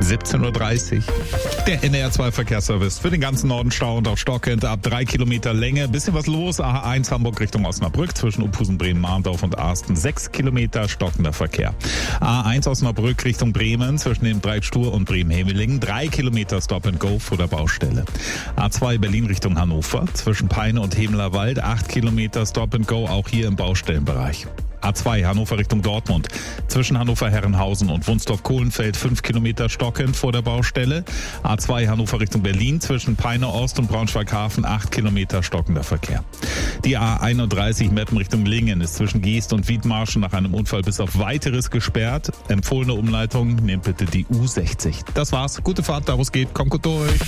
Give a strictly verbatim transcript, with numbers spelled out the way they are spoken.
siebzehn Uhr dreißig. Der N D R zwei Verkehrsservice für den ganzen Norden Stau und auch stockend ab drei Kilometer Länge. Bisschen was los. A eins Hamburg Richtung Osnabrück zwischen Uphusen, Bremen, Mahndorf und Arsten. sechs Kilometer stockender Verkehr. A eins Osnabrück Richtung Bremen zwischen dem Dreieck Stur und Bremen-Hevelingen. drei Kilometer Stop and Go vor der Baustelle. A zwei Berlin Richtung Hannover zwischen Peine und Hemelerwald. acht Kilometer Stop and Go auch hier im Baustellenbereich. A zwei Hannover Richtung Dortmund. Zwischen Hannover-Herrenhausen und Wunsdorf-Kohlenfeld fünf Kilometer stockend vor der Baustelle. A zwei Hannover Richtung Berlin. Zwischen Peine Ost und Braunschweig-Hafen acht Kilometer stockender Verkehr. Die A einunddreißig Meppen Richtung Lingen ist zwischen Geest und Wiedmarschen nach einem Unfall bis auf Weiteres gesperrt. Empfohlene Umleitung, nehmt bitte die U sechzig. Das war's. Gute Fahrt, da wo es geht. Kommt gut durch.